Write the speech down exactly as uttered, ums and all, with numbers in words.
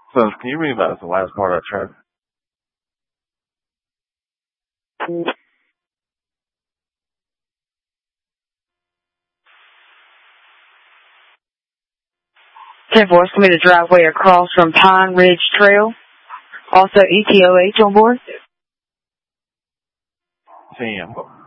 So, can you read about the last part of that track? ten four, committed driveway across from Pine Ridge Trail. Also E T O H on board. Sam.